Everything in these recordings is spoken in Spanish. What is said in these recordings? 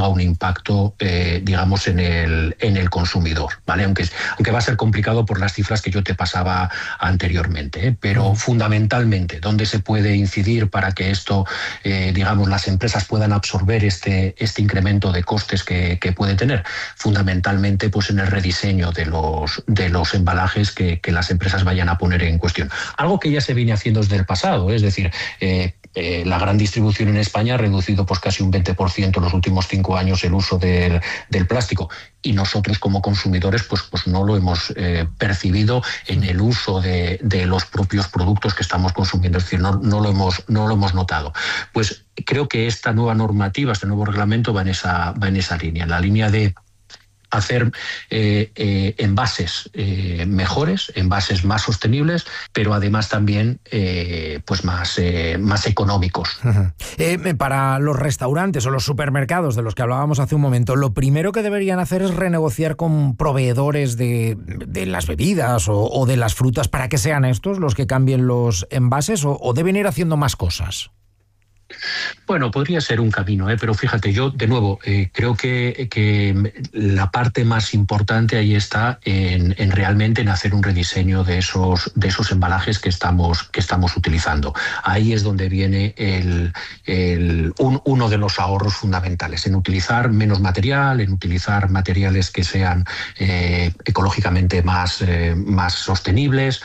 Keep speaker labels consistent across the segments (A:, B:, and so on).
A: tenga un impacto, digamos, en el consumidor, ¿vale? Aunque va a ser complicado por las cifras que yo te pasaba anteriormente, pero fundamentalmente, ¿dónde se puede incidir para que esto, digamos, las empresas puedan absorber este incremento de costes que puede tener? Fundamentalmente, pues en el rediseño de los embalajes que las empresas vayan a poner en cuestión. Algo que ya se viene haciendo desde el pasado, es decir, la gran distribución en España ha reducido pues casi un 20% en los últimos 5 años el uso del plástico, y nosotros como consumidores pues no lo hemos percibido en el uso de los propios productos que estamos consumiendo, es decir, no lo hemos notado. Pues creo que esta nueva normativa, este nuevo reglamento va en esa línea, en la línea de hacer envases mejores, envases más sostenibles, pero además también pues más económicos.
B: Para los restaurantes o los supermercados de los que hablábamos hace un momento, lo primero que deberían hacer es renegociar con proveedores de las bebidas o de las frutas para que sean estos los que cambien los envases, o deben ir haciendo más cosas.
A: Bueno, podría ser un camino, pero fíjate, yo de nuevo creo que la parte más importante ahí está en realmente en hacer un rediseño de esos embalajes que estamos utilizando. Ahí es donde viene uno de los ahorros fundamentales, en utilizar menos material, en utilizar materiales que sean ecológicamente más sostenibles,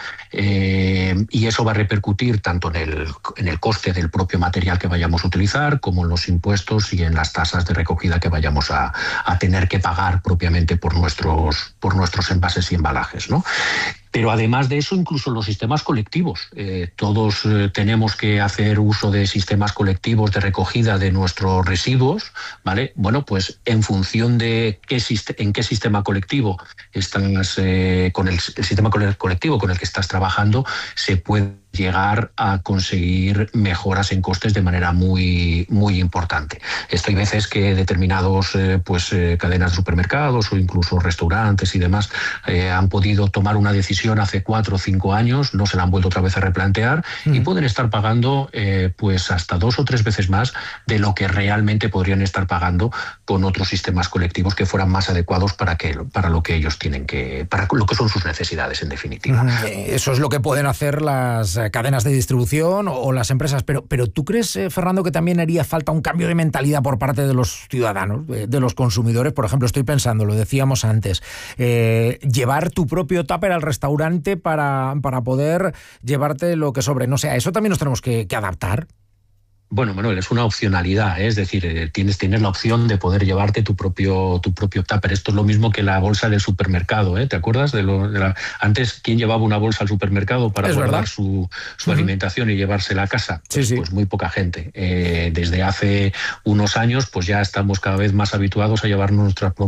A: y eso va a repercutir tanto en el coste del propio material que vayamos a utilizar, como en los impuestos y en las tasas de recogida que vayamos a tener que pagar propiamente por nuestros envases y embalajes, ¿no? Pero además de eso, incluso los sistemas colectivos. Todos tenemos que hacer uso de sistemas colectivos de recogida de nuestros residuos, ¿vale? Bueno, pues en función de en qué sistema colectivo estás, con el sistema colectivo con el que estás trabajando, se puede llegar a conseguir mejoras en costes de manera muy, muy importante. Esto hay veces que determinados cadenas de supermercados o incluso restaurantes y demás han podido tomar una decisión hace 4 o 5 años, no se la han vuelto otra vez a replantear y pueden estar pagando pues hasta 2 o 3 veces más de lo que realmente podrían estar pagando con otros sistemas colectivos que fueran más adecuados para lo que ellos tienen para lo que son sus necesidades, en definitiva.
B: Eso es lo que pueden hacer las cadenas de distribución o las empresas, pero ¿tú crees, Fernando, que también haría falta un cambio de mentalidad por parte de los ciudadanos, de los consumidores? Por ejemplo, estoy pensando, lo decíamos antes, llevar tu propio tupper al restaurante para poder llevarte lo que sobre. No sé, ¿a eso también nos tenemos que adaptar?
A: Bueno, Manuel, es una opcionalidad, es decir, tienes la opción de poder llevarte tu propio tupper. Esto es lo mismo que la bolsa del supermercado, ¿eh? ¿Te acuerdas antes quién llevaba una bolsa al supermercado para guardar su alimentación y llevársela a casa? Pues, sí. Pues muy poca gente. Desde hace unos años, pues ya estamos cada vez más habituados a llevarnos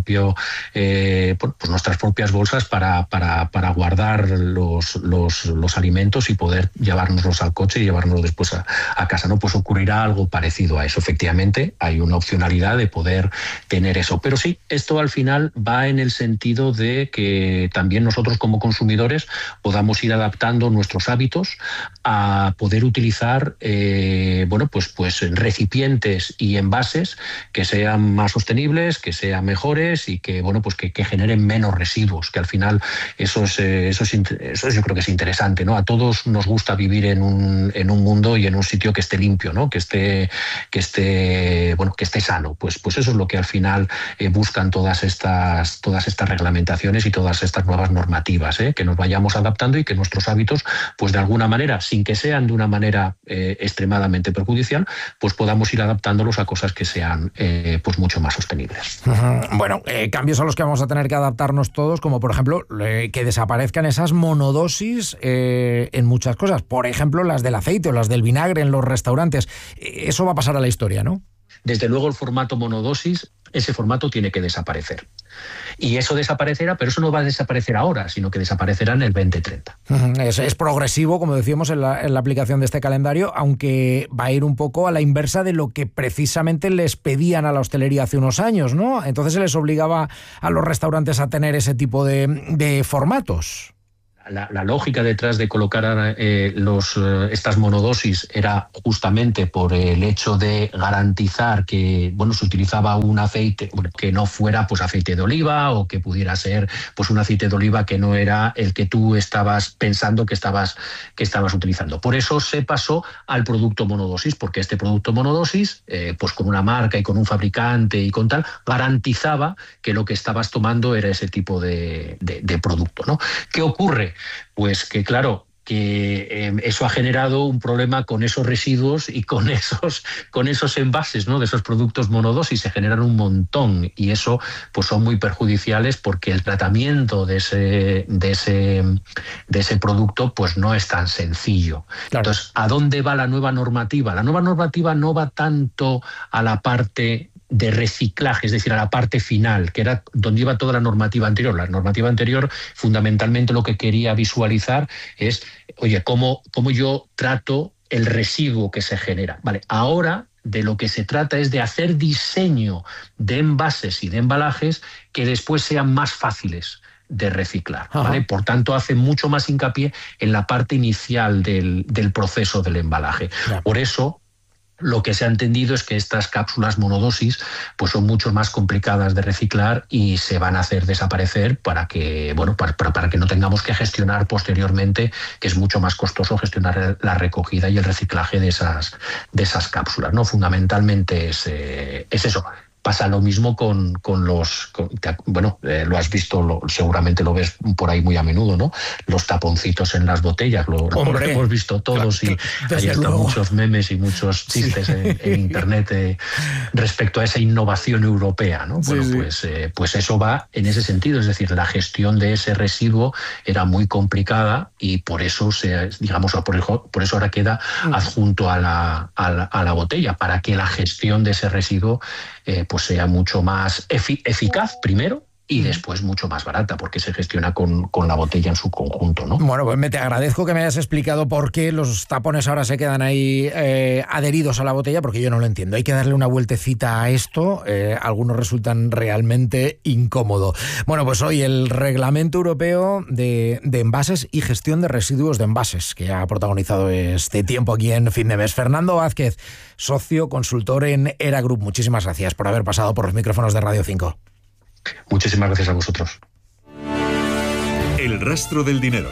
A: nuestras propias bolsas para guardar los alimentos y poder llevárnoslos al coche y llevárnoslos después a casa, ¿no? Pues ocurrirá algo parecido a eso. Efectivamente, hay una opcionalidad de poder tener eso. Pero sí, esto al final va en el sentido de que también nosotros como consumidores podamos ir adaptando nuestros hábitos a poder utilizar recipientes y envases que sean más sostenibles, que sean mejores y que que generen menos residuos, que al final eso yo creo que es interesante, ¿no? A todos nos gusta vivir en un mundo y en un sitio que esté limpio, ¿no? Que esté sano. Pues eso es lo que al final buscan todas estas reglamentaciones y todas estas nuevas normativas, que nos vayamos adaptando y que nuestros hábitos, pues de alguna manera, sin que sean de una manera extremadamente perjudicial, pues podamos ir adaptándolos a cosas que sean pues mucho más sostenibles.
B: Bueno, cambios a los que vamos a tener que adaptarnos todos, como por ejemplo que desaparezcan esas monodosis en muchas cosas, por ejemplo las del aceite o las del vinagre en los restaurantes. Eso va a pasar a la historia, ¿no?
A: Desde luego el formato monodosis, ese formato tiene que desaparecer. Y eso desaparecerá, pero eso no va a desaparecer ahora, sino que desaparecerá en el 2030.
B: Es progresivo, como decíamos, en la aplicación de este calendario, aunque va a ir un poco a la inversa de lo que precisamente les pedían a la hostelería hace unos años, ¿no? Entonces se les obligaba a los restaurantes a tener ese tipo de formatos.
A: La lógica detrás de colocar estas monodosis era justamente por el hecho de garantizar que se utilizaba un aceite que no fuera pues aceite de oliva, o que pudiera ser pues un aceite de oliva que no era el que tú estabas pensando que estabas utilizando. Por eso se pasó al producto monodosis, porque este producto monodosis, pues con una marca y con un fabricante y con tal, garantizaba que lo que estabas tomando era ese tipo de producto, ¿no? ¿Qué ocurre? Pues que, claro, que eso ha generado un problema con esos residuos y con esos envases, ¿no?, de esos productos monodosis. Se generan un montón, y eso pues son muy perjudiciales, porque el tratamiento de ese producto pues no es tan sencillo. Claro. Entonces, ¿a dónde va la nueva normativa? La nueva normativa no va tanto a la parte de reciclaje, es decir, a la parte final, que era donde iba toda la normativa anterior. La normativa anterior, fundamentalmente, lo que quería visualizar es, oye, cómo yo trato el residuo que se genera. Vale, ahora de lo que se trata es de hacer diseño de envases y de embalajes que después sean más fáciles de reciclar, ¿vale? Por tanto, hace mucho más hincapié en la parte inicial del proceso del embalaje. Claro. Por eso, lo que se ha entendido es que estas cápsulas monodosis pues son mucho más complicadas de reciclar y se van a hacer desaparecer para que no tengamos que gestionar posteriormente, que es mucho más costoso gestionar la recogida y el reciclaje de esas cápsulas, ¿no? Fundamentalmente es eso. Pasa lo mismo con los... lo has visto, seguramente lo ves por ahí muy a menudo, ¿no? Los taponcitos en las botellas, lo hemos visto todos, claro, y hay hasta muchos memes y muchos chistes en Internet respecto a esa innovación europea, ¿no? Pues eso va en ese sentido, es decir, la gestión de ese residuo era muy complicada, y por eso por eso ahora queda adjunto a la botella, para que la gestión de ese residuo pues sea mucho más eficaz primero, y después mucho más barata, porque se gestiona con la botella en su conjunto, ¿no?
B: Bueno, pues te agradezco que me hayas explicado por qué los tapones ahora se quedan ahí adheridos a la botella, porque yo no lo entiendo. Hay que darle una vueltecita a esto. Algunos resultan realmente incómodo. Bueno, pues hoy el Reglamento Europeo de Envases y Gestión de Residuos de Envases, que ha protagonizado este tiempo aquí en Fin de Mes. Fernando Vázquez, socio consultor en ERA Group, muchísimas gracias por haber pasado por los micrófonos de Radio 5.
A: Muchísimas gracias a vosotros.
C: El rastro del dinero.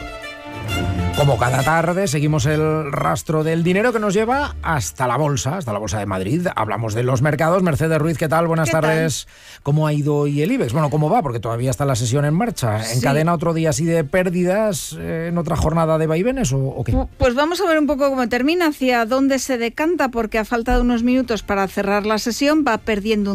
B: Como cada tarde, seguimos el rastro del dinero que nos lleva hasta la Bolsa de Madrid. Hablamos de los mercados. Mercedes Ruiz, ¿qué tal? Buenas tardes. ¿Cómo ha ido hoy el IBEX? Bueno, ¿cómo va? Porque todavía está la sesión en marcha. Sí. ¿Encadena otro día así de pérdidas en otra jornada de vaivenes o qué?
D: Pues vamos a ver un poco cómo termina, hacia dónde se decanta, porque a falta de unos minutos para cerrar la sesión va perdiendo un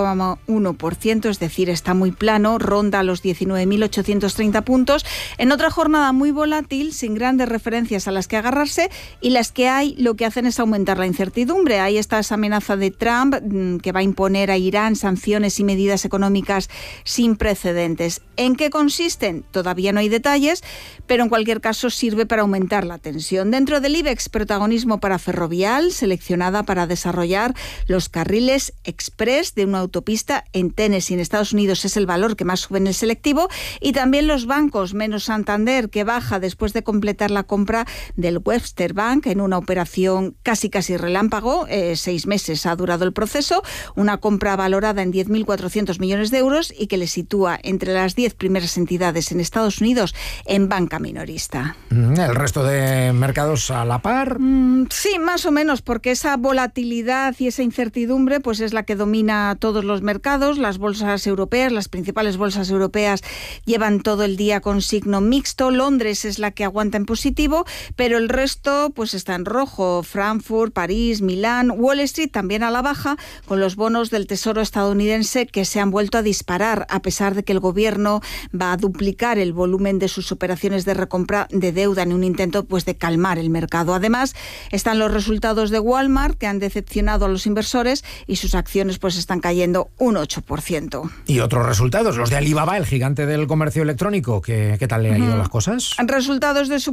D: 0,1%, es decir, está muy plano, ronda los 19.830 puntos. En otra jornada muy volátil, sin grandes referencias a las que agarrarse, y las que hay lo que hacen es aumentar la incertidumbre. Ahí está esa amenaza de Trump, que va a imponer a Irán sanciones y medidas económicas sin precedentes. ¿En qué consisten? Todavía no hay detalles, pero en cualquier caso sirve para aumentar la tensión. Dentro del IBEX, protagonismo para Ferrovial, seleccionada para desarrollar los carriles express de una autopista en Tennessee, en Estados Unidos. Es el valor que más sube en el selectivo. Y también los bancos, menos Santander, que baja después de completar la compra del Webster Bank en una operación casi relámpago. 6 meses ha durado el proceso, una compra valorada en 10.400 millones de euros y que le sitúa entre las 10 primeras entidades en Estados Unidos en banca minorista.
B: ¿El resto de mercados a la par?
D: Sí, más o menos, porque esa volatilidad y esa incertidumbre pues es la que domina todos los mercados. Las bolsas europeas, las principales bolsas europeas, llevan todo el día con signo mixto. Londres es la que aguanta en positivo, pero el resto pues está en rojo. Frankfurt, París, Milán, Wall Street también a la baja, con los bonos del Tesoro estadounidense que se han vuelto a disparar, a pesar de que el gobierno va a duplicar el volumen de sus operaciones de recompra de deuda en un intento pues de calmar el mercado. Además, están los resultados de Walmart, que han decepcionado a los inversores, y sus acciones pues están cayendo un 8%.
B: Y otros resultados, los de Alibaba, el gigante del comercio electrónico, ¿qué tal le han ido las cosas?
D: Resultados de su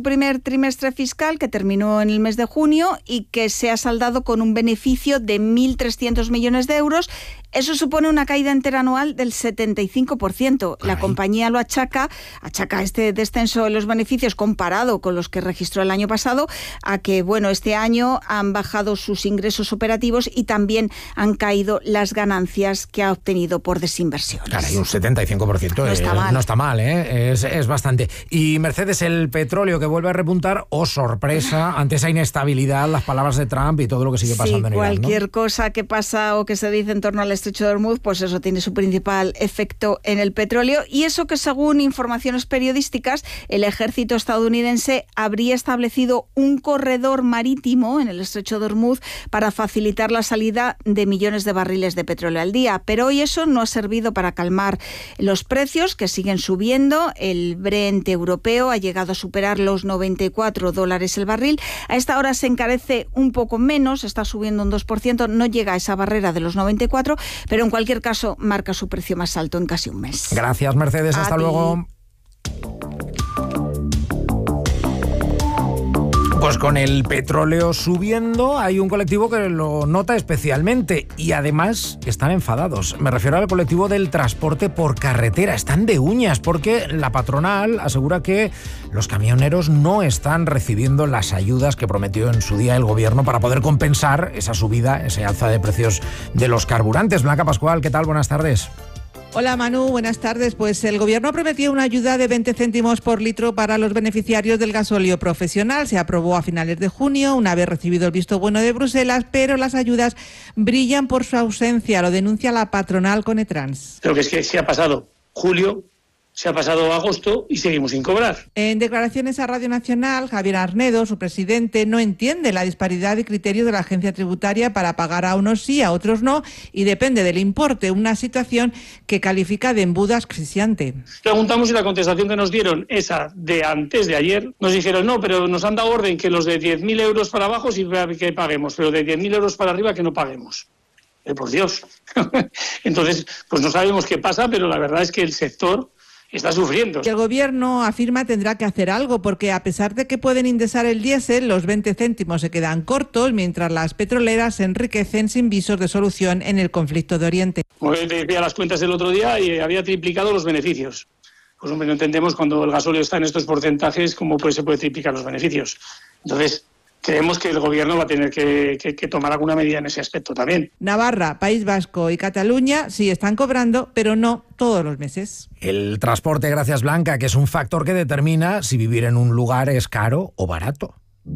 D: su primer trimestre fiscal, que terminó en el mes de junio y que se ha saldado con un beneficio de 1.300 millones de euros. Eso supone una caída interanual del 75%. La compañía lo achaca este descenso en los beneficios comparado con los que registró el año pasado a que, este año han bajado sus ingresos operativos y también han caído las ganancias que ha obtenido por desinversiones.
B: Caray, un 75% no está mal, es bastante. Y Mercedes, el petróleo que vuelve a repuntar, sorpresa, ante esa inestabilidad, las palabras de Trump y todo lo que sigue pasando en Irán, ¿no?
D: Cualquier cosa que pasa o que se dice en torno al Estrecho de Hormuz, pues eso tiene su principal efecto en el petróleo, y eso que, según informaciones periodísticas, el ejército estadounidense habría establecido un corredor marítimo en el Estrecho de Hormuz para facilitar la salida de millones de barriles de petróleo al día. Pero hoy eso no ha servido para calmar los precios, que siguen subiendo. El Brent europeo ha llegado a superar los $94 el barril. A esta hora se encarece un poco menos, está subiendo un 2%, no llega a esa barrera de los 94, pero en cualquier caso marca su precio más alto en casi un mes.
B: Gracias, Mercedes. Hasta luego. Pues con el petróleo subiendo, hay un colectivo que lo nota especialmente y además están enfadados. Me refiero al colectivo del transporte por carretera. Están de uñas porque la patronal asegura que los camioneros no están recibiendo las ayudas que prometió en su día el gobierno para poder compensar esa subida, esa alza de precios de los carburantes. Blanca Pascual, ¿qué tal? Buenas tardes.
E: Hola Manu, buenas tardes. Pues el Gobierno prometió una ayuda de 20 céntimos por litro para los beneficiarios del gasóleo profesional. Se aprobó a finales de junio, una vez recibido el visto bueno de Bruselas, pero las ayudas brillan por su ausencia, lo denuncia la patronal Conetrans.
F: Lo que es que se ha pasado julio, se ha pasado agosto y seguimos sin cobrar.
E: En declaraciones a Radio Nacional, Javier Arnedo, su presidente, no entiende la disparidad de criterios de la agencia tributaria para pagar a unos sí, a otros no, y depende del importe, una situación que califica de embudo asfixiante.
F: Preguntamos y la contestación que nos dieron, esa de antes de ayer, nos dijeron no, pero nos han dado orden que los de 10.000 euros para abajo sí que paguemos, pero de 10.000 euros para arriba que no paguemos. Por Dios. Entonces, pues no sabemos qué pasa, pero la verdad es que el sector está sufriendo.
E: El Gobierno afirma tendrá que hacer algo porque a pesar de que pueden indexar el diésel, los 20 céntimos se quedan cortos mientras las petroleras se enriquecen sin visos de solución en el conflicto de Oriente.
F: Como te decía las cuentas el otro día y había triplicado los beneficios. Pues hombre, no entendemos cuando el gasóleo está en estos porcentajes cómo se puede triplicar los beneficios. Entonces, creemos que el Gobierno va a tener que tomar alguna medida en ese aspecto también.
E: Navarra, País Vasco y Cataluña sí están cobrando, pero no todos los meses.
B: El transporte, gracias Blanca, que es un factor que determina si vivir en un lugar es caro o barato.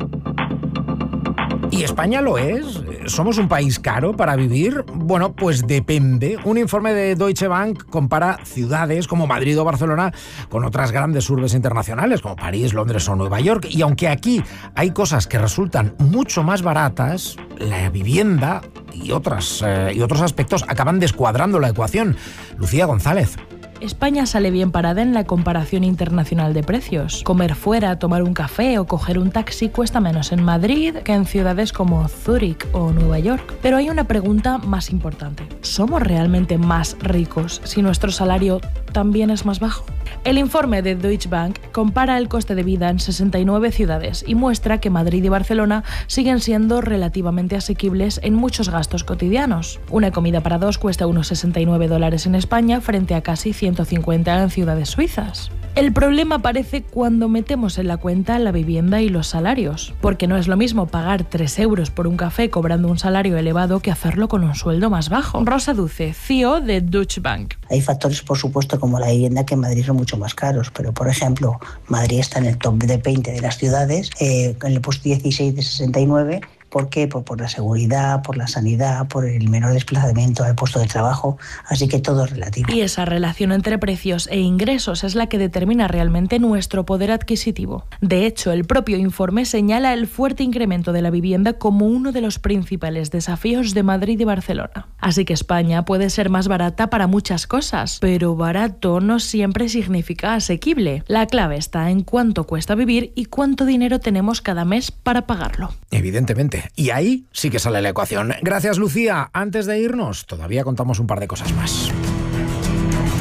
B: ¿Y España lo es? ¿Somos un país caro para vivir? Bueno, pues depende. Un informe de Deutsche Bank compara ciudades como Madrid o Barcelona con otras grandes urbes internacionales como París, Londres o Nueva York. Y aunque aquí hay cosas que resultan mucho más baratas, la vivienda y otros aspectos acaban descuadrando la ecuación. Lucía González.
G: España sale bien parada en la comparación internacional de precios. Comer fuera, tomar un café o coger un taxi cuesta menos en Madrid que en ciudades como Zúrich o Nueva York. Pero hay una pregunta más importante. ¿Somos realmente más ricos si nuestro salario también es más bajo? El informe de Deutsche Bank compara el coste de vida en 69 ciudades y muestra que Madrid y Barcelona siguen siendo relativamente asequibles en muchos gastos cotidianos. Una comida para dos cuesta unos $69 en España frente a casi 150 en ciudades suizas. El problema aparece cuando metemos en la cuenta la vivienda y los salarios, porque no es lo mismo pagar 3 euros por un café cobrando un salario elevado que hacerlo con un sueldo más bajo. Rosa Duce, CEO de Deutsche Bank.
H: Hay factores, por supuesto, como la vivienda, que en Madrid son mucho más caros, pero, por ejemplo, Madrid está en el top de 20 de las ciudades, en el puesto 16 de 69. ¿Por qué? Por la seguridad, por la sanidad, por el menor desplazamiento al puesto de trabajo, así que todo es relativo.
G: Y esa relación entre precios e ingresos es la que determina realmente nuestro poder adquisitivo. De hecho, el propio informe señala el fuerte incremento de la vivienda como uno de los principales desafíos de Madrid y Barcelona. Así que España puede ser más barata para muchas cosas, pero barato no siempre significa asequible. La clave está en cuánto cuesta vivir y cuánto dinero tenemos cada mes para pagarlo.
B: Evidentemente. Y ahí sí que sale la ecuación. Gracias, Lucía. Antes de irnos, todavía contamos un par de cosas más.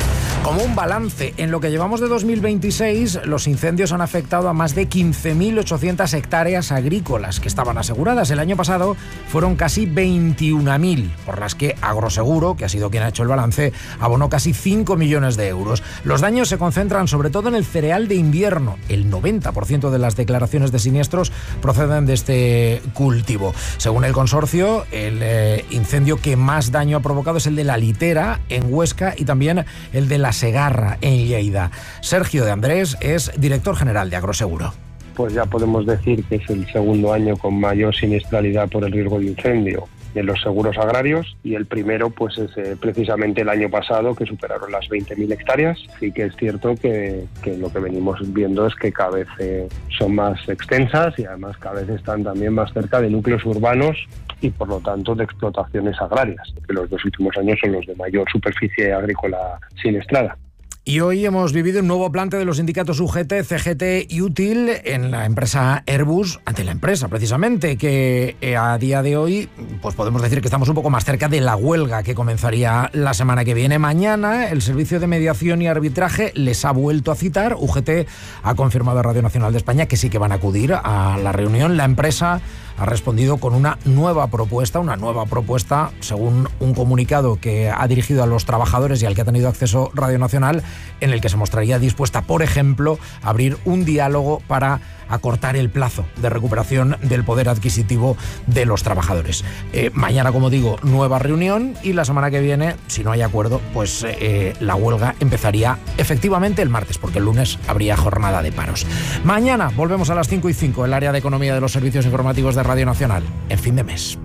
B: Como un balance, en lo que llevamos de 2026, los incendios han afectado a más de 15.800 hectáreas agrícolas que estaban aseguradas. El año pasado fueron casi 21.000, por las que Agroseguro, que ha sido quien ha hecho el balance, abonó casi 5 millones de euros. Los daños se concentran sobre todo en el cereal de invierno. El 90% de las declaraciones de siniestros proceden de este cultivo. Según el consorcio, el incendio que más daño ha provocado es el de la Litera, en Huesca, y también el de la Segarra, en Lleida. Sergio de Andrés es director general de Agroseguro.
I: Pues ya podemos decir que es el segundo año con mayor siniestralidad por el riesgo de incendio de los seguros agrarios, y el primero pues es precisamente el año pasado, que superaron las 20.000 hectáreas. Sí que es cierto que lo que venimos viendo es que cada vez son más extensas y además cada vez están también más cerca de núcleos urbanos y por lo tanto de explotaciones agrarias, que los 2 últimos años son los de mayor superficie agrícola siniestrada.
B: Y hoy hemos vivido un nuevo plante de los sindicatos UGT, CGT y Útil en la empresa Airbus, ante la empresa precisamente, que a día de hoy pues podemos decir que estamos un poco más cerca de la huelga que comenzaría la semana que viene. Mañana el Servicio de Mediación y Arbitraje les ha vuelto a citar. UGT ha confirmado a Radio Nacional de España que sí que van a acudir a la reunión. La empresa ha respondido con una nueva propuesta, según un comunicado que ha dirigido a los trabajadores y al que ha tenido acceso Radio Nacional, en el que se mostraría dispuesta, por ejemplo, a abrir un diálogo para acortar el plazo de recuperación del poder adquisitivo de los trabajadores. Mañana, como digo, nueva reunión, y la semana que viene, si no hay acuerdo, pues la huelga empezaría efectivamente el martes, porque el lunes habría jornada de paros. Mañana volvemos a las 5:05, el área de economía de los servicios informativos de Radio Nacional, en fin de mes.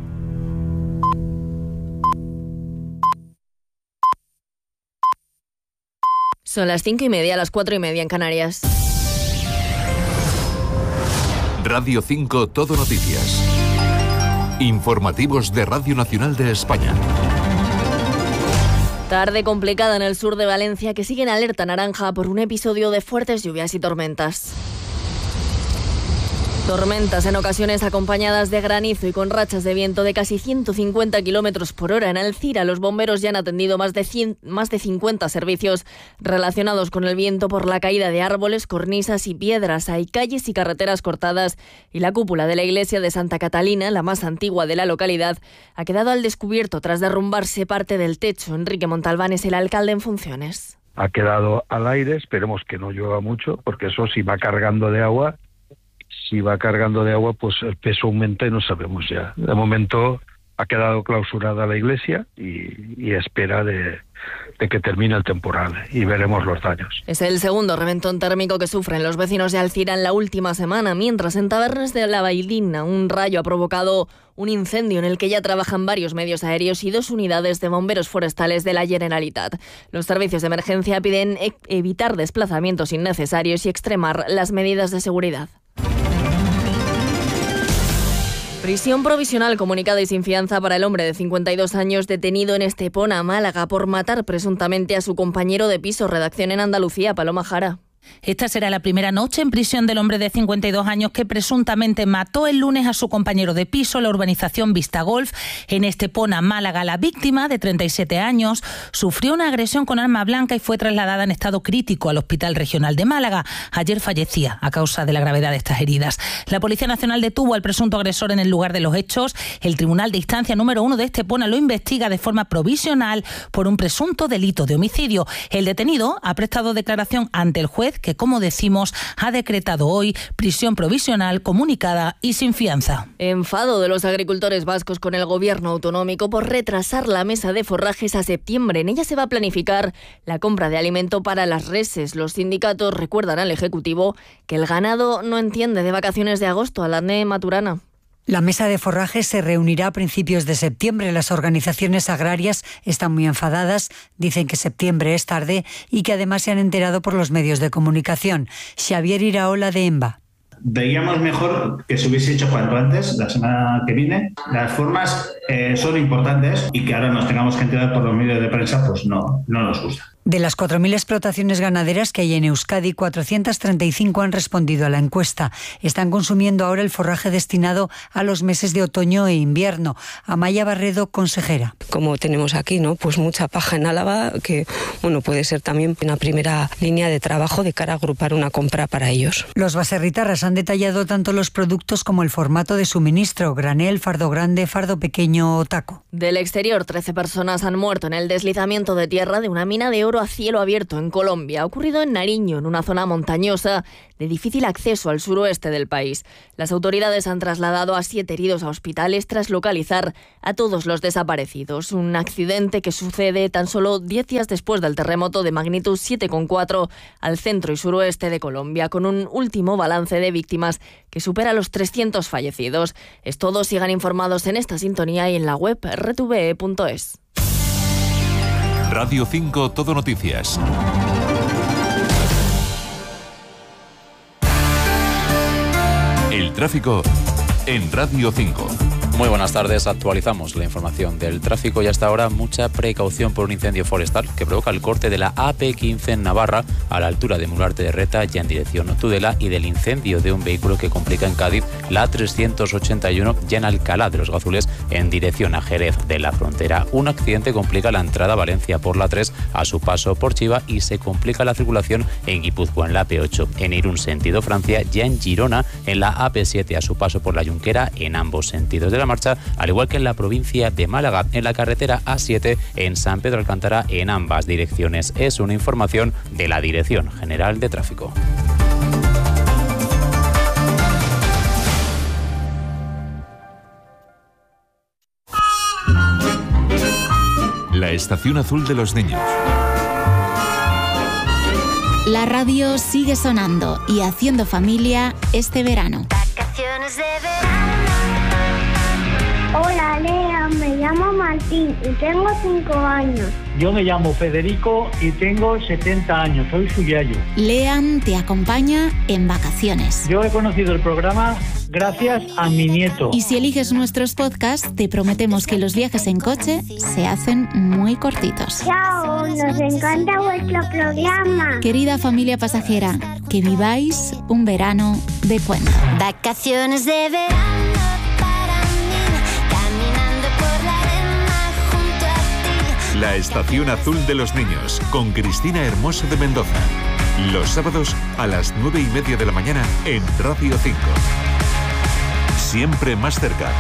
J: Son las 5:30, las 4:30 en Canarias.
C: Radio 5 Todo Noticias. Informativos de Radio Nacional de España.
J: Tarde complicada en el sur de Valencia, que sigue en alerta naranja por un episodio de fuertes lluvias y tormentas. Tormentas en ocasiones acompañadas de granizo y con rachas de viento de casi 150 kilómetros por hora. En Alcira, los bomberos ya han atendido más de 50 servicios relacionados con el viento por la caída de árboles, cornisas y piedras. Hay calles y carreteras cortadas y la cúpula de la iglesia de Santa Catalina, la más antigua de la localidad, ha quedado al descubierto tras derrumbarse parte del techo. Enrique Montalbán es el alcalde en funciones.
K: Ha quedado al aire, esperemos que no llueva mucho, porque eso si va cargando de agua, pues el peso aumenta y no sabemos ya. De momento ha quedado clausurada la iglesia y espera de que termine el temporal y veremos los daños.
J: Es el segundo reventón térmico que sufren los vecinos de Alcira en la última semana, mientras en Tabernes de la Bailina un rayo ha provocado un incendio en el que ya trabajan varios medios aéreos y 2 unidades de bomberos forestales de la Generalitat. Los servicios de emergencia piden evitar desplazamientos innecesarios y extremar las medidas de seguridad. Prisión provisional comunicada y sin fianza para el hombre de 52 años detenido en Estepona, Málaga, por matar presuntamente a su compañero de piso. Redacción en Andalucía, Paloma Jara.
L: Esta será la primera noche en prisión del hombre de 52 años que presuntamente mató el lunes a su compañero de piso en la urbanización Vista Golf en Estepona, Málaga. La víctima, de 37 años, sufrió una agresión con arma blanca y fue trasladada en estado crítico al Hospital Regional de Málaga. Ayer fallecía a causa de la gravedad de estas heridas. La Policía Nacional detuvo al presunto agresor en el lugar de los hechos. El Tribunal de Instancia número 1 de Estepona lo investiga de forma provisional por un presunto delito de homicidio. El detenido ha prestado declaración ante el juez, que, como decimos, ha decretado hoy prisión provisional comunicada y sin fianza.
J: Enfado de los agricultores vascos con el gobierno autonómico por retrasar la mesa de forrajes a septiembre. En ella se va a planificar la compra de alimento para las reses. Los sindicatos recuerdan al Ejecutivo que el ganado no entiende de vacaciones de agosto. Aladne Maturana.
M: La mesa de forrajes se reunirá a principios de septiembre. Las organizaciones agrarias están muy enfadadas, dicen que septiembre es tarde y que además se han enterado por los medios de comunicación. Xavier Iraola, de EMBA.
N: Veíamos mejor que se hubiese hecho cuanto antes, la semana que viene. Las formas son importantes y que ahora nos tengamos que enterar por los medios de prensa, pues no nos gusta.
M: De las 4.000 explotaciones ganaderas que hay en Euskadi, 435 han respondido a la encuesta. Están consumiendo ahora el forraje destinado a los meses de otoño e invierno. Amaya Barredo, consejera.
O: Como tenemos aquí, ¿no? Pues mucha paja en Álava, que puede ser también una primera línea de trabajo de cara a agrupar una compra para ellos.
M: Los baserritarras han detallado tanto los productos como el formato de suministro: granel, fardo grande, fardo pequeño o taco.
J: Del exterior, 13 personas han muerto en el deslizamiento de tierra de una mina de oro a cielo abierto en Colombia. Ha ocurrido en Nariño, en una zona montañosa de difícil acceso al suroeste del país. Las autoridades han trasladado a 7 heridos a hospitales tras localizar a todos los desaparecidos. Un accidente que sucede tan solo 10 días después del terremoto de magnitud 7,4 al centro y suroeste de Colombia, con un último balance de víctimas que supera los 300 fallecidos. Es todo, sigan informados en esta sintonía y en la web rtve.es.
C: Radio 5 Todo Noticias. El tráfico en Radio 5.
P: Muy buenas tardes, actualizamos la información del tráfico y hasta ahora mucha precaución por un incendio forestal que provoca el corte de la AP15 en Navarra a la altura de Mularte de Reta ya en dirección Tudela, y del incendio de un vehículo que complica en Cádiz la 381 ya en Alcalá de los Gazules en dirección a Jerez de la Frontera. Un accidente complica la entrada a Valencia por la 3 a su paso por Chiva y se complica la circulación en Guipúzcoa en la AP8, en Irún sentido Francia, ya en Girona en la AP7 a su paso por la Junquera en ambos sentidos de la marcha, al igual que en la provincia de Málaga en la carretera A7 en San Pedro Alcántara en ambas direcciones. Es una información de la Dirección General de Tráfico.
C: La estación azul de los niños.
Q: La radio sigue sonando y haciendo familia este verano.
R: Vacaciones de verano. Hola, Lea, me llamo Martín y tengo 5 años.
S: Yo me llamo Federico y tengo 70 años, soy su yayo.
Q: Lean te acompaña en vacaciones.
S: Yo he conocido el programa gracias a mi nieto.
Q: Y si eliges nuestros podcasts, te prometemos que los viajes en coche se hacen muy cortitos.
R: Chao, nos encanta vuestro programa.
Q: Querida familia pasajera, que viváis un verano de cuento.
R: Vacaciones de verano.
C: La estación azul de los niños, con Cristina Hermoso de Mendoza. Los sábados a las 9:30 de la mañana en Radio 5. Siempre más cerca.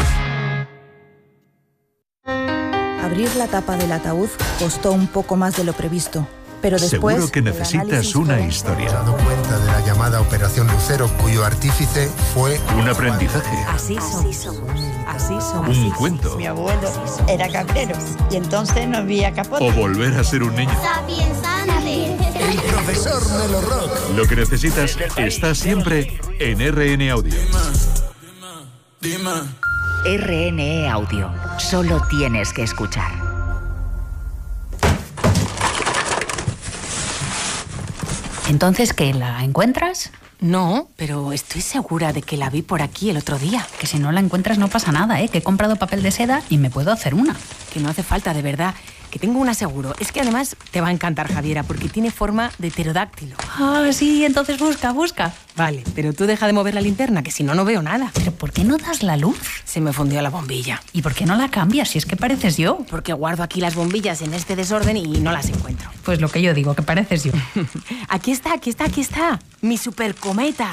T: Abrir la tapa del ataúd costó un poco más de lo previsto, pero después...
C: Seguro que necesitas una historia.
U: Me he dado cuenta de la llamada Operación Lucero, cuyo artífice fue...
C: Un aprendizaje.
V: Así somos. Así somos.
C: Un cuento.
V: Mi abuelo era cabrero y entonces no había capote.
C: O volver a ser un niño.
U: El profesor Melo Rock.
C: Lo que necesitas está siempre en RN Audio.
W: RNE Audio. Solo tienes que escuchar.
X: ¿Entonces qué? ¿La encuentras?
Y: No, pero estoy segura de que la vi por aquí el otro día.
X: Que si no la encuentras no pasa nada, que he comprado papel de seda y me puedo hacer una.
Y: Que no hace falta, de verdad. Que tengo una seguro. Es que además te va a encantar, Javiera, porque tiene forma de pterodáctilo.
X: Ah, sí, entonces busca.
Y: Vale, pero tú deja de mover la linterna, que si no, no veo nada.
X: ¿Pero por qué no das la luz?
Y: Se me fundió la bombilla.
X: ¿Y por qué no la cambias si es que pareces yo?
Y: Porque guardo aquí las bombillas en este desorden y no las encuentro.
X: Pues lo que yo digo, que pareces yo.
Y: Aquí está. Mi supercometa.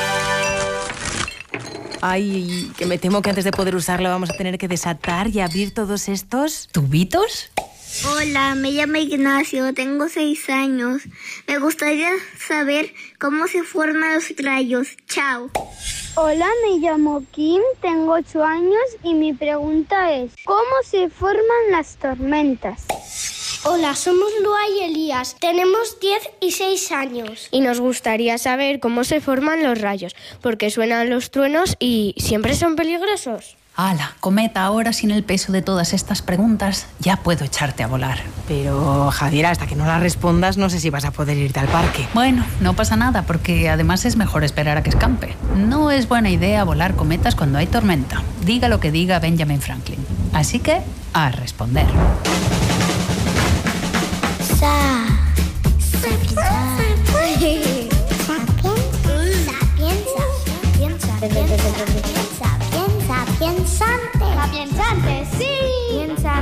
Y: Ay, que me temo que antes de poder usarlo vamos a tener que desatar y abrir todos estos...
X: ¿Tubitos?
R: Hola, me llamo Ignacio, tengo 6 años. Me gustaría saber cómo se forman los rayos. Chao. Hola, me llamo Kim, tengo 8 años y mi pregunta es, ¿cómo se forman las tormentas? Hola, somos Lua y Elías, tenemos 10 y 6 años.
Z: Y nos gustaría saber cómo se forman los rayos, porque suenan los truenos y siempre son peligrosos.
X: ¡Hala! Cometa, ahora sin el peso de todas estas preguntas, ya puedo echarte a volar.
Y: Pero, Javiera, hasta que no la respondas, no sé si vas a poder irte al parque.
X: Bueno, no pasa nada, porque además es mejor esperar a que escampe. No es buena idea volar cometas cuando hay tormenta. Diga lo que diga Benjamin Franklin. Así que, a responder.
R: Sa, cientos de piensa, piensante. Sapiensante, sí. Piensa.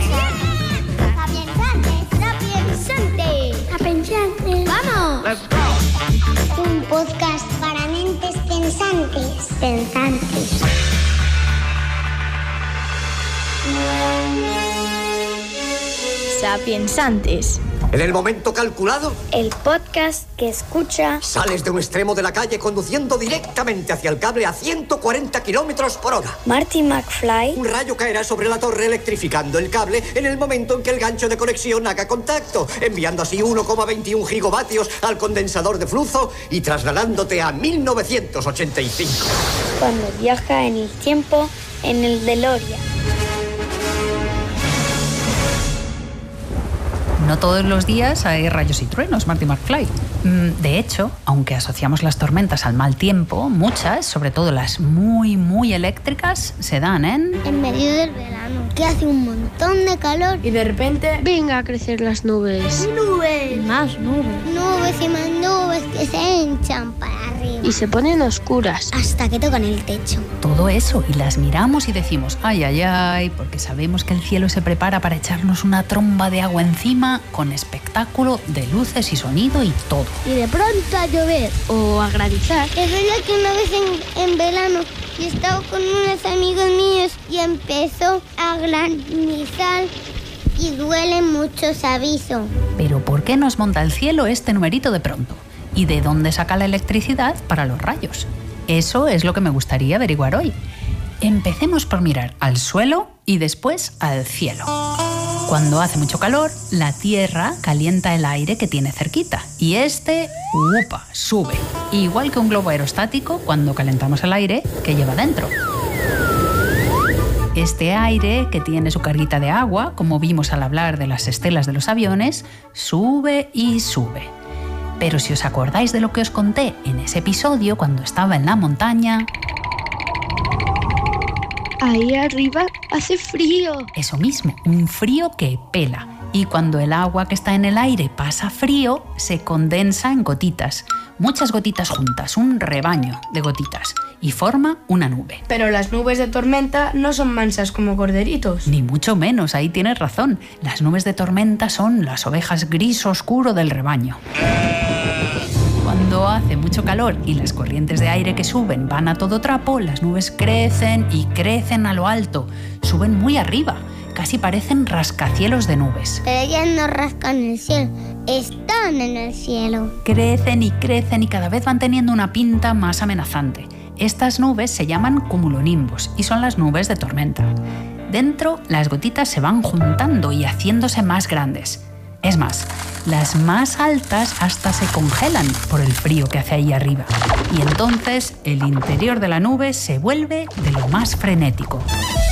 R: Sapiensante. ¡Vamos!
A: Let's go.
R: Un podcast para mentes pensantes.
A: Sapiensantes.
D: En el momento calculado,
R: El podcast que escucha.
D: sales de un extremo de la calle conduciendo directamente hacia el cable a 140 kilómetros por hora.
R: Marty McFly.
D: Un rayo caerá sobre la torre electrificando el cable en el momento en que el gancho de conexión haga contacto, enviando así 1,21 gigavatios al condensador de flujo y trasladándote a 1985.
R: Cuando viaja en el tiempo en el DeLorean.
X: No todos los días hay rayos y truenos, Marty McFly. De hecho, aunque asociamos las tormentas al mal tiempo, muchas, sobre todo las muy, muy eléctricas, se dan
R: en medio del verano, que hace un montón de calor.
Z: Y de repente, venga a crecer las nubes.
R: ¡Nubes!
Z: Y más nubes.
R: Nubes y más nubes que se hinchan para arriba.
Z: Y se ponen oscuras.
R: Hasta que tocan el techo.
X: todo eso y las miramos y decimos ay, ay, ay, porque sabemos que el cielo se prepara para echarnos una tromba de agua encima con espectáculo de luces y sonido y todo.
R: Y de pronto a llover o a granizar. Es verdad que una vez en verano yo estaba con unos amigos míos y empezó a granizar y duele mucho, os aviso.
X: Pero ¿por qué nos monta el cielo este numerito de pronto? ¿Y de dónde saca la electricidad para los rayos? Eso es lo que me gustaría averiguar hoy. Empecemos por mirar al suelo y después al cielo. Cuando hace mucho calor, la Tierra calienta el aire que tiene cerquita y ¡upa!, sube. Igual que un globo aerostático cuando calentamos el aire que lleva dentro. Este aire, que tiene su carguita de agua, como vimos al hablar de las estelas de los aviones, sube y sube. Pero si os acordáis de lo que os conté en ese episodio cuando estaba en la montaña...
Z: Ahí arriba hace frío.
X: Eso mismo, un frío que pela. Y cuando el agua que está en el aire pasa frío, se condensa en gotitas. Muchas gotitas juntas, un rebaño de gotitas. Y forma una nube.
Z: Pero las nubes de tormenta no son mansas como corderitos.
X: Ni mucho menos, ahí tienes razón. Las nubes de tormenta son las ovejas gris oscuro del rebaño. Cuando hace mucho calor y las corrientes de aire que suben van a todo trapo, las nubes crecen y crecen a lo alto. Suben muy arriba, casi parecen rascacielos de nubes.
R: Pero ellas no rascan el cielo, están en el cielo.
X: Crecen y cada vez van teniendo una pinta más amenazante. Estas nubes se llaman cumulonimbos y son las nubes de tormenta. Dentro, las gotitas se van juntando y haciéndose más grandes. Es más, las más altas hasta se congelan por el frío que hace ahí arriba. Y entonces el interior de la nube se vuelve de lo más frenético.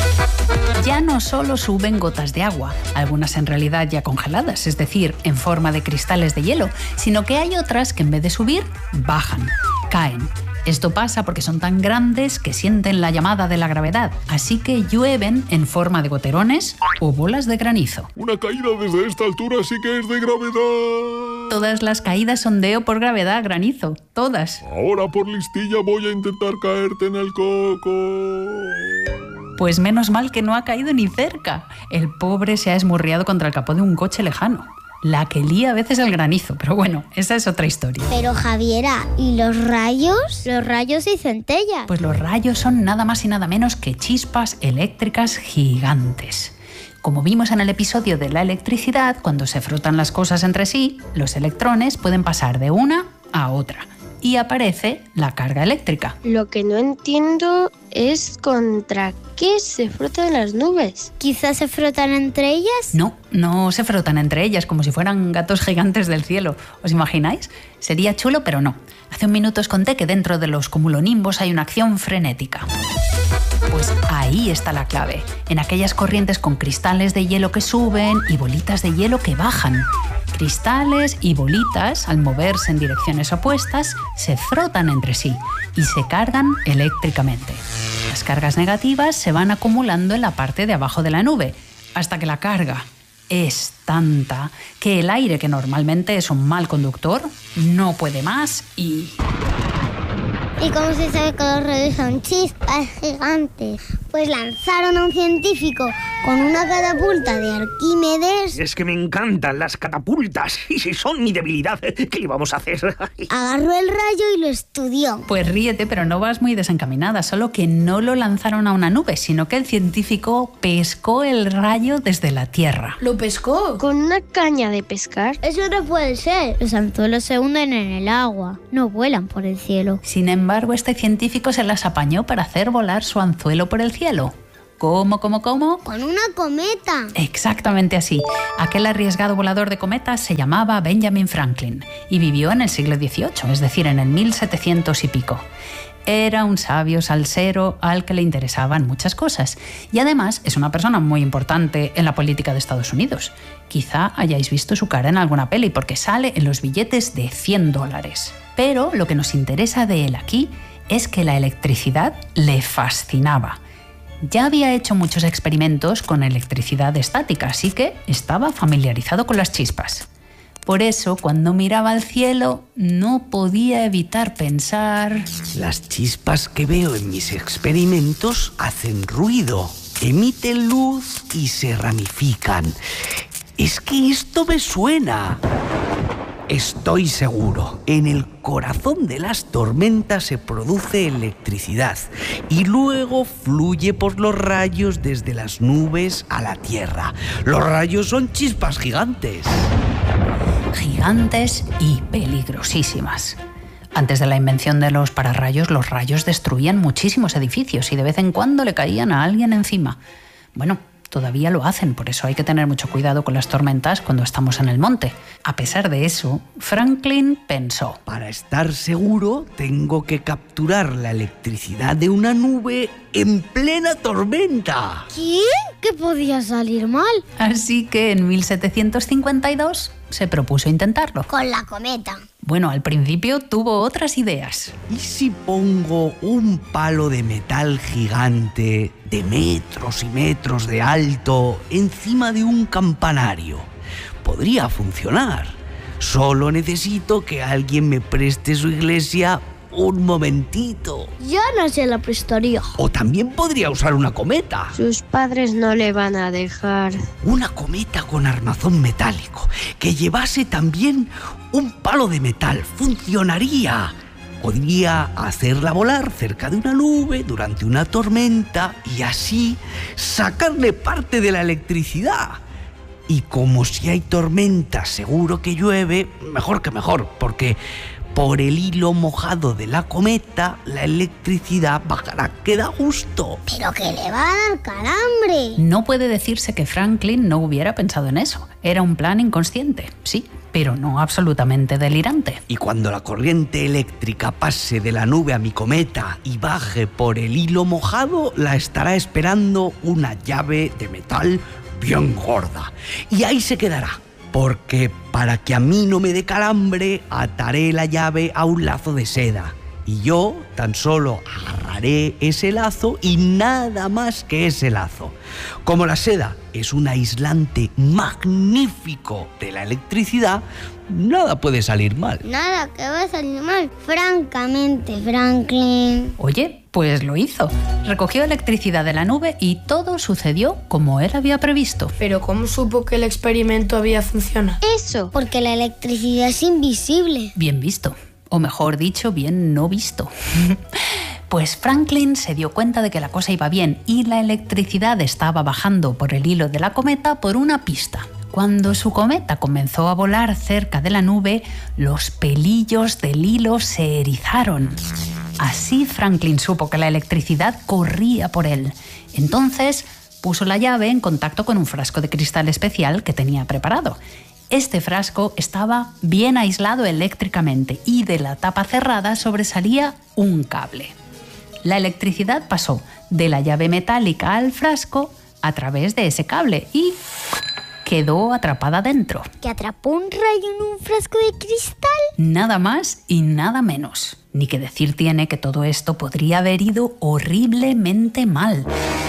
X: Ya no solo suben gotas de agua, algunas en realidad ya congeladas, es decir, en forma de cristales de hielo, sino que hay otras que en vez de subir, bajan, caen. Esto pasa porque son tan grandes que sienten la llamada de la gravedad, así que llueven en forma de goterones o bolas de granizo.
E: Una caída desde esta altura sí que es de gravedad.
X: Todas las caídas son de o por gravedad, granizo, todas.
E: Ahora por listilla voy a intentar caerte en el coco.
X: Pues menos mal que no ha caído ni cerca. El pobre se ha esmurriado contra el capó de un coche lejano. La que lía a veces el granizo, pero bueno, esa es otra historia.
R: Pero Javiera, ¿y los rayos? Los rayos y centellas.
X: Pues los rayos son nada más y nada menos que chispas eléctricas gigantes. Como vimos en el episodio de la electricidad, cuando se frotan las cosas entre sí, los electrones pueden pasar de una a otra y aparece la carga eléctrica.
Z: Lo que no entiendo es contra qué se frotan las nubes.
R: ¿Quizás se frotan entre ellas?
X: No se frotan entre ellas como si fueran gatos gigantes del cielo. ¿Os imagináis? Sería chulo, pero no. Hace un minuto os conté que dentro de los cumulonimbos hay una acción frenética. Pues ahí está la clave, en aquellas corrientes con cristales de hielo que suben y bolitas de hielo que bajan. Cristales y bolitas, al moverse en direcciones opuestas, se frotan entre sí y se cargan eléctricamente. Las cargas negativas se van acumulando en la parte de abajo de la nube, hasta que la carga es tanta que el aire, que normalmente es un mal conductor, no puede más y
R: ¿Y cómo se sabe que los rayos son chispas gigantes? Pues lanzaron a un científico con una catapulta de Arquímedes.
A: Es que me encantan las catapultas. Y si son mi debilidad, ¿qué íbamos a hacer?
R: Agarró el rayo y lo estudió.
X: Pues ríete, pero no vas muy desencaminada. Solo que no lo lanzaron a una nube, sino que el científico pescó el rayo desde la Tierra.
Z: ¿Lo pescó? ¿Con una caña de pescar?
R: Eso no puede ser. Los anzuelos se hunden en el agua, no vuelan por el cielo.
X: Sin embargo, este científico se las apañó para hacer volar su anzuelo por el cielo. ¿Cómo?
R: Con una cometa.
X: Exactamente así. Aquel arriesgado volador de cometas se llamaba Benjamin Franklin y vivió en el siglo XVIII, es decir, en el 1700 y pico. Era un sabio salsero al que le interesaban muchas cosas y además es una persona muy importante en la política de Estados Unidos. Quizá hayáis visto su cara en alguna peli porque sale en los billetes de $100. Pero lo que nos interesa de él aquí es que la electricidad le fascinaba. Ya había hecho muchos experimentos con electricidad estática, así que estaba familiarizado con las chispas. Por eso, cuando miraba al cielo, no podía evitar pensar...
A: Las chispas que veo en mis experimentos hacen ruido, emiten luz y se ramifican. Es que esto me suena. Estoy seguro, en el corazón de las tormentas se produce electricidad y luego fluye por los rayos desde las nubes a la tierra. Los rayos son chispas gigantes.
X: Gigantes y peligrosísimas. Antes de la invención de los pararrayos, los rayos destruían muchísimos edificios y de vez en cuando le caían a alguien encima. Bueno, todavía lo hacen, por eso hay que tener mucho cuidado con las tormentas cuando estamos en el monte. A pesar de eso, Franklin pensó:
A: para estar seguro, tengo que capturar la electricidad de una nube en plena tormenta.
R: ¿Qué? ¿Qué podía salir mal?
X: Así que en 1752 se propuso intentarlo.
R: Con la cometa.
X: Bueno, al principio tuvo otras ideas.
A: ¿Y si pongo un palo de metal gigante de metros y metros de alto encima de un campanario? Podría funcionar. Solo necesito que alguien me preste su iglesia un momentito.
R: Yo no se la prestaría.
A: O también podría usar una cometa.
Z: Sus padres no le van a dejar.
A: Una cometa con armazón metálico, que llevase también un palo de metal. Funcionaría. Podría hacerla volar cerca de una nube durante una tormenta y así sacarle parte de la electricidad. Y como si hay tormenta seguro que llueve, mejor que mejor, porque por el hilo mojado de la cometa la electricidad bajará, que da gusto.
R: Pero que le va a dar calambre.
X: No puede decirse que Franklin no hubiera pensado en eso. Era un plan inconsciente, sí, pero no absolutamente delirante.
A: Y cuando la corriente eléctrica pase de la nube a mi cometa y baje por el hilo mojado, la estará esperando una llave de metal bien gorda. Y ahí se quedará. Porque para que a mí no me dé calambre, ataré la llave a un lazo de seda. Y yo tan solo agarraré ese lazo y nada más que ese lazo. Como la seda es un aislante magnífico de la electricidad, nada puede salir mal.
R: Nada que va a salir mal, francamente, Franklin.
X: Oye, pues lo hizo. Recogió electricidad de la nube y todo sucedió como él había previsto.
Z: ¿Pero cómo supo que el experimento había funcionado?
R: Eso, porque la electricidad es invisible.
X: Bien visto. O mejor dicho, bien no visto. Pues Franklin se dio cuenta de que la cosa iba bien y la electricidad estaba bajando por el hilo de la cometa por una pista. Cuando su cometa comenzó a volar cerca de la nube, los pelillos del hilo se erizaron. Así Franklin supo que la electricidad corría por él. Entonces puso la llave en contacto con un frasco de cristal especial que tenía preparado. Este frasco estaba bien aislado eléctricamente y de la tapa cerrada sobresalía un cable. La electricidad pasó de la llave metálica al frasco a través de ese cable y quedó atrapada dentro.
R: ¿Que atrapó un rayo en un frasco de cristal?
X: Nada más y nada menos. Ni que decir tiene que todo esto podría haber ido horriblemente mal.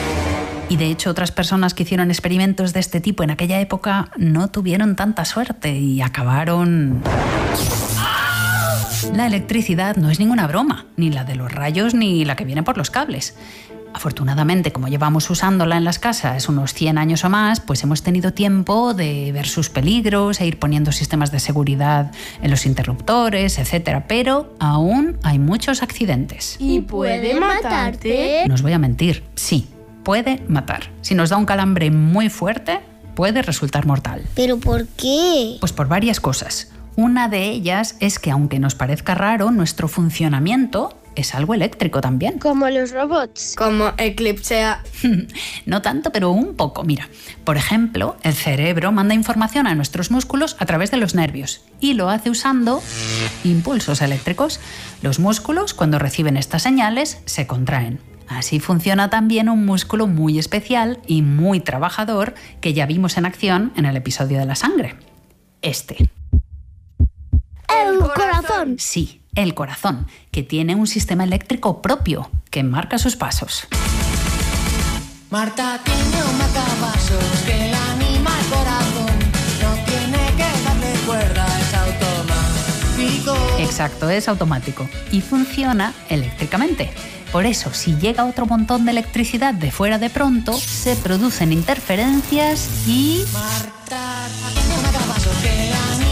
X: Y de hecho otras personas que hicieron experimentos de este tipo en aquella época no tuvieron tanta suerte y acabaron La electricidad no es ninguna broma, ni la de los rayos ni la que viene por los cables. Afortunadamente, como llevamos usándola en las casas unos 100 años o más, pues hemos tenido tiempo de ver sus peligros e ir poniendo sistemas de seguridad en los interruptores, etc. Pero aún hay muchos accidentes.
Z: ¿Y puede matarte?
X: No os voy a mentir, sí, puede matar. Si nos da un calambre muy fuerte, puede resultar mortal.
R: ¿Pero por qué?
X: Pues por varias cosas. Una de ellas es que, aunque nos parezca raro, nuestro funcionamiento es algo eléctrico también.
Z: Como los robots. Como Eclipse.
X: No tanto, pero un poco. Mira, por ejemplo, el cerebro manda información a nuestros músculos a través de los nervios y lo hace usando impulsos eléctricos. Los músculos, cuando reciben estas señales, se contraen. Así funciona también un músculo muy especial y muy trabajador que ya vimos en acción en el episodio de la sangre. Este.
R: ¡El corazón!
X: Sí, el corazón, que tiene un sistema eléctrico propio que marca sus pasos.
B: Marta tiene un marcapasos que le anima el corazón. No tiene que darle cuerda, es automático.
X: Exacto, es automático y funciona eléctricamente. Por eso, si llega otro montón de electricidad de fuera de pronto, se producen interferencias y...
B: Marta tiene un marcapasos que le anima.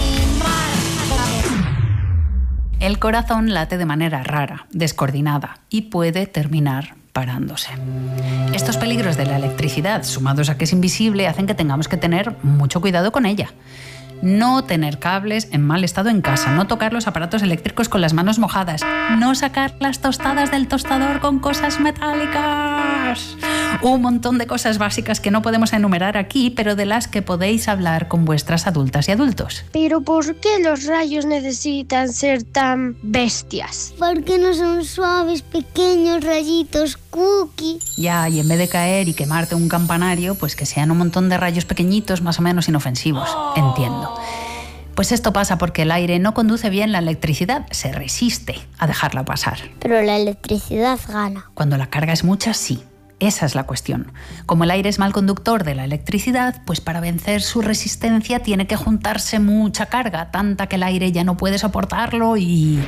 X: El corazón late de manera rara, descoordinada y puede terminar parándose. Estos peligros de la electricidad, sumados a que es invisible, hacen que tengamos que tener mucho cuidado con ella. No tener cables en mal estado en casa, no tocar los aparatos eléctricos con las manos mojadas, no sacar las tostadas del tostador con cosas metálicas. Un montón de cosas básicas que no podemos enumerar aquí, pero de las que podéis hablar con vuestras adultas y adultos.
Z: ¿Pero por qué los rayos necesitan ser tan bestias?
R: Porque no son suaves, pequeños rayitos cookie.
X: Ya, y en vez de caer y quemarte un campanario, pues que sean un montón de rayos pequeñitos más o menos inofensivos. Entiendo. Pues esto pasa porque el aire no conduce bien la electricidad, se resiste a dejarla pasar.
R: Pero la electricidad gana.
X: Cuando la carga es mucha, sí. Esa es la cuestión. Como el aire es mal conductor de la electricidad, pues para vencer su resistencia tiene que juntarse mucha carga, tanta que el aire ya no puede soportarlo y...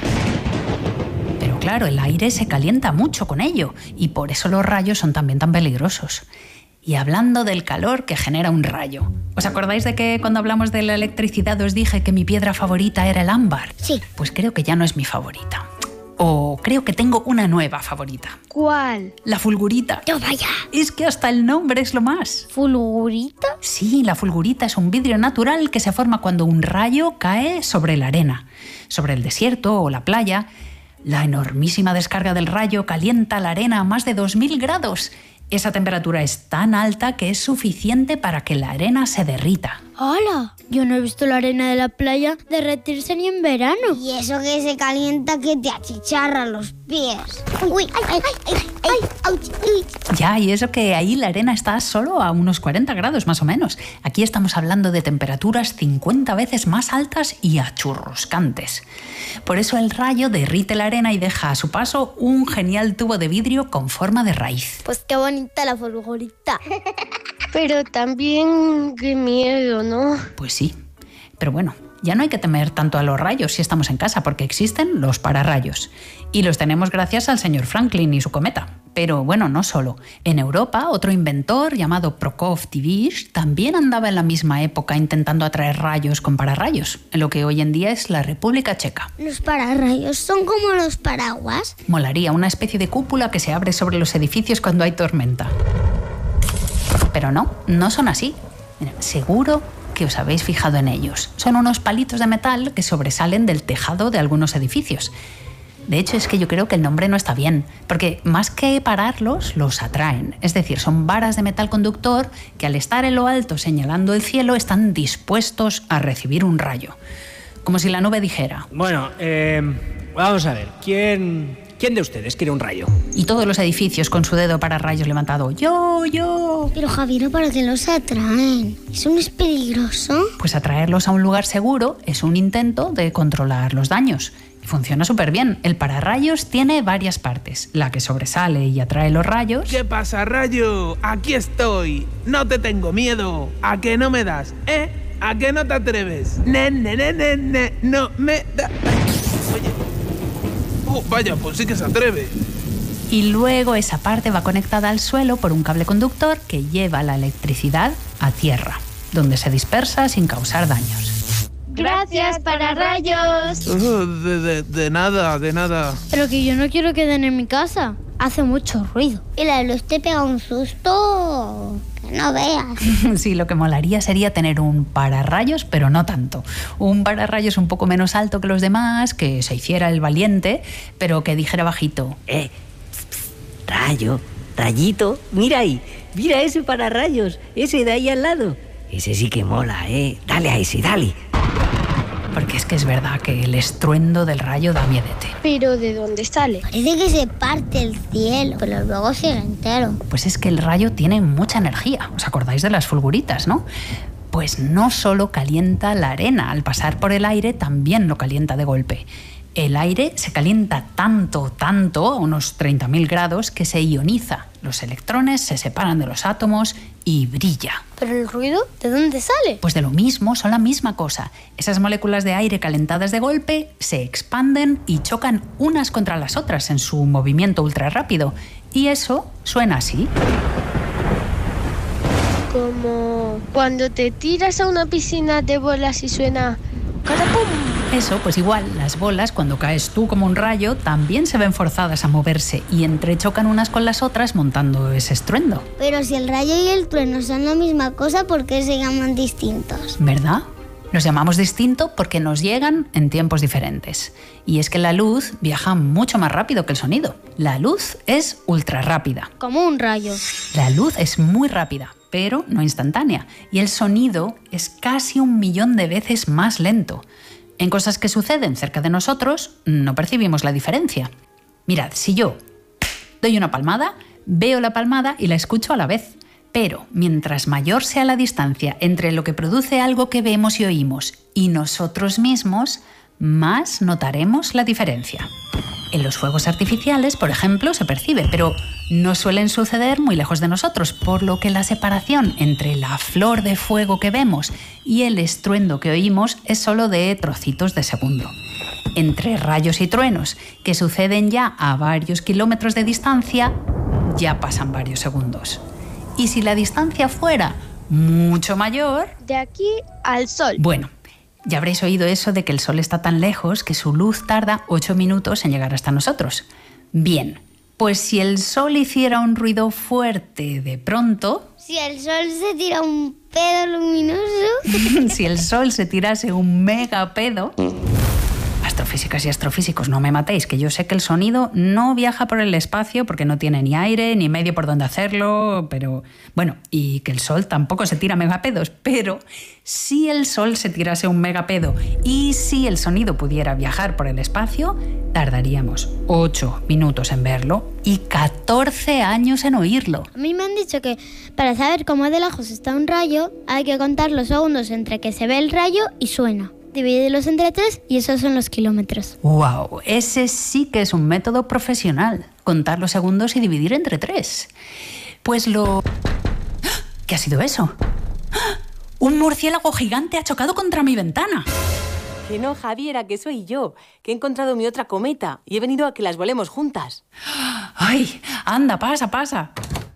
X: Pero claro, el aire se calienta mucho con ello y por eso los rayos son también tan peligrosos. Y hablando del calor que genera un rayo, ¿os acordáis de que cuando hablamos de la electricidad os dije que mi piedra favorita era el ámbar?
R: Sí.
X: Pues creo que ya no es mi favorita. O creo que tengo una nueva favorita.
Z: ¿Cuál?
X: La fulgurita.
R: ¡No vaya!
X: Es que hasta el nombre es lo más.
R: ¿Fulgurita?
X: Sí, la fulgurita es un vidrio natural que se forma cuando un rayo cae sobre la arena, sobre el desierto o la playa. La enormísima descarga del rayo calienta la arena a más de 2000 grados. Esa temperatura es tan alta que es suficiente para que la arena se derrita.
Z: ¡Hala! Yo no he visto la arena de la playa derretirse ni en verano.
R: Y eso que se calienta que te achicharra los pies. ¡Uy! ¡Ay, ay, ay, ay! ¡Auch! ¡Uy!
X: Ya, y eso que ahí la arena está solo a unos 40 grados más o menos. Aquí estamos hablando de temperaturas 50 veces más altas y achurruscantes. Por eso el rayo derrite la arena y deja a su paso un genial tubo de vidrio con forma de raíz.
R: Pues qué bonita la fulgurita.
Z: Pero también qué miedo, ¿no?
X: Pues sí, pero bueno, ya no hay que temer tanto a los rayos si estamos en casa porque existen los pararrayos. Y los tenemos gracias al señor Franklin y su cometa. Pero bueno, no solo. En Europa, otro inventor llamado Prokofiev también andaba en la misma época intentando atraer rayos con pararrayos, en lo que hoy en día es la República Checa.
R: ¿Los pararrayos son como los paraguas?
X: Molaría, una especie de cúpula que se abre sobre los edificios cuando hay tormenta. Pero no son así. Mira, seguro que os habéis fijado en ellos. Son unos palitos de metal que sobresalen del tejado de algunos edificios. De hecho, es que yo creo que el nombre no está bien, porque más que pararlos, los atraen. Es decir, son varas de metal conductor que al estar en lo alto señalando el cielo están dispuestos a recibir un rayo. Como si la nube dijera...
F: Bueno, vamos a ver, ¿quién de ustedes quiere un rayo?
X: Y todos los edificios con su dedo para rayos levantado. ¡Yo!
R: Pero Javier, ¿para qué los atraen? ¿Eso no es peligroso?
X: Pues atraerlos a un lugar seguro es un intento de controlar los daños. Y funciona súper bien. El pararrayos tiene varias partes. La que sobresale y atrae los rayos.
G: ¿Qué pasa, rayo? Aquí estoy. No te tengo miedo. ¿A que no me das? ¿A que no te atreves? No me da... Oye... Vaya, pues sí que se atreve.
X: Y luego esa parte va conectada al suelo por un cable conductor que lleva la electricidad a tierra, donde se dispersa sin causar daños.
R: Gracias, pararrayos.
G: De nada, de nada.
R: Pero que yo no quiero que den en mi casa. Hace mucho ruido. Y la luz te pega un susto que no veas.
X: Sí, lo que molaría sería tener un pararrayos, pero no tanto. Un pararrayos un poco menos alto que los demás, que se hiciera el valiente, pero que dijera bajito:
H: Rayo, rayito, mira ahí, mira ese pararrayos, ese de ahí al lado. Ese sí que mola, dale a ese, dale.
X: Porque es que es verdad que el estruendo del rayo da miedete.
R: ¿Pero de dónde sale? Parece que se parte el cielo, pero luego sigue entero.
X: Pues es que el rayo tiene mucha energía. ¿Os acordáis de las fulguritas, no? Pues no solo calienta la arena, al pasar por el aire también lo calienta de golpe. El aire se calienta tanto, a unos 30.000 grados, que se ioniza. Los electrones se separan de los átomos y brilla.
R: ¿Pero el ruido? ¿De dónde sale?
X: Pues de lo mismo, son la misma cosa. Esas moléculas de aire calentadas de golpe se expanden y chocan unas contra las otras en su movimiento ultrarrápido. Y eso suena así.
R: Como cuando te tiras a una piscina de bolas y suena ¡catapum!
X: Eso, pues igual, las bolas, cuando caes tú como un rayo, también se ven forzadas a moverse y entrechocan unas con las otras montando ese estruendo.
R: Pero si el rayo y el trueno son la misma cosa, ¿por qué se llaman distintos?
X: ¿Verdad? Los llamamos distinto porque nos llegan en tiempos diferentes. Y es que la luz viaja mucho más rápido que el sonido. La luz es ultra rápida.
R: Como un rayo.
X: La luz es muy rápida, pero no instantánea. Y el sonido es casi 1.000.000 de veces más lento. En cosas que suceden cerca de nosotros, no percibimos la diferencia. Mirad, si yo doy una palmada, veo la palmada y la escucho a la vez. Pero mientras mayor sea la distancia entre lo que produce algo que vemos y oímos y nosotros mismos, más notaremos la diferencia. En los fuegos artificiales, por ejemplo, se percibe, pero no suelen suceder muy lejos de nosotros, por lo que la separación entre la flor de fuego que vemos y el estruendo que oímos es solo de trocitos de segundo. Entre rayos y truenos, que suceden ya a varios kilómetros de distancia, ya pasan varios segundos. Y si la distancia fuera mucho mayor...
R: De aquí al sol.
X: Bueno, ya habréis oído eso de que el sol está tan lejos que su luz tarda 8 minutos en llegar hasta nosotros. Bien, pues si el sol hiciera un ruido fuerte de pronto...
R: Si el sol se tira un pedo luminoso...
X: Si el sol se tirase un megapedo... Astrofísicas y astrofísicos, no me matéis, que yo sé que el sonido no viaja por el espacio porque no tiene ni aire ni medio por donde hacerlo, pero bueno, y que el sol tampoco se tira megapedos, pero si el sol se tirase un megapedo y si el sonido pudiera viajar por el espacio, tardaríamos 8 minutos en verlo y 14 años en oírlo.
R: A mí me han dicho que para saber cómo de lejos está un rayo hay que contar los segundos entre que se ve el rayo y suena. Divídelos entre 3 y esos son los kilómetros.
X: ¡Wow! Ese sí que es un método profesional. Contar los segundos y dividir entre 3. Pues lo... ¿Qué ha sido eso? ¡Un murciélago gigante ha chocado contra mi ventana!
Y: Que no, Javiera, que soy yo, que he encontrado mi otra cometa y he venido a que las volemos juntas.
X: ¡Ay! ¡Anda, pasa, pasa!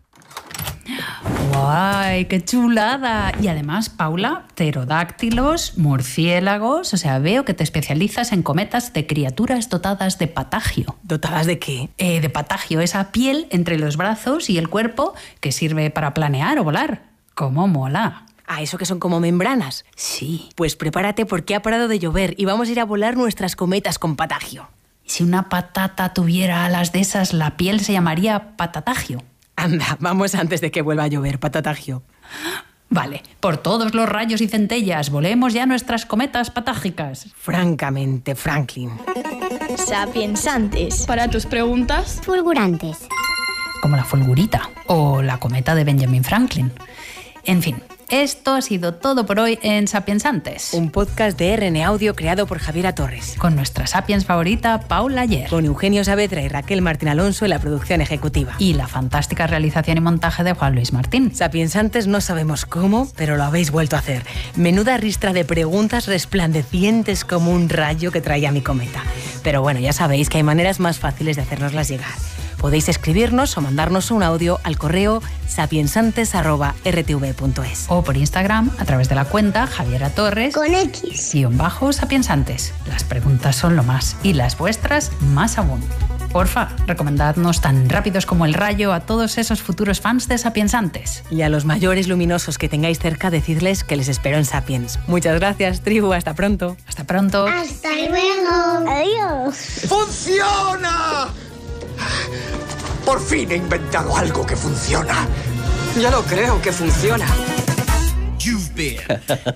X: ¡Guay! ¡Qué chulada! Y además, Paula, pterodáctilos, murciélagos... O sea, veo que te especializas en cometas de criaturas dotadas de patagio.
Y: ¿Dotadas de qué?
X: De patagio, esa piel entre los brazos y el cuerpo que sirve para planear o volar. ¡Cómo mola!
Y: Ah, ¿eso que son como membranas?
X: Sí.
Y: Pues prepárate porque ha parado de llover y vamos a ir a volar nuestras cometas con patagio.
X: Si una patata tuviera alas de esas, la piel se llamaría patatagio.
Y: Anda, vamos antes de que vuelva a llover, patatagio.
X: Vale, por todos los rayos y centellas, volemos ya nuestras cometas patágicas.
Y: Francamente, Franklin.
R: Sapiensantes.
I: Para tus preguntas,
R: fulgurantes.
X: Como la fulgurita o la cometa de Benjamin Franklin. En fin, esto ha sido todo por hoy en Sapiensantes.
Y: Un podcast de RN Audio creado por Javiera Torres.
X: Con nuestra Sapiens favorita, Paula Ayer.
Y: Con Eugenio Saavedra y Raquel Martín Alonso en la producción ejecutiva.
X: Y la fantástica realización y montaje de Juan Luis Martín.
Y: Sapiensantes no sabemos cómo, pero lo habéis vuelto a hacer. Menuda ristra de preguntas resplandecientes como un rayo que traía mi cometa. Pero bueno, ya sabéis que hay maneras más fáciles de hacernoslas llegar. Podéis escribirnos o mandarnos un audio al correo sapiensantes@rtv.es.
X: O por Instagram a través de la cuenta Javiera Torres
R: con X
X: _sapiensantes. Las preguntas son lo más y las vuestras más aún. Porfa, recomendadnos tan rápidos como el rayo a todos esos futuros fans de Sapiensantes.
Y: Y a los mayores luminosos que tengáis cerca, decidles que les espero en Sapiens. Muchas gracias, tribu. Hasta pronto.
X: Hasta pronto.
R: Hasta luego. Adiós.
D: ¡Funciona! Por fin he inventado algo que funciona.
I: Ya lo creo que funciona.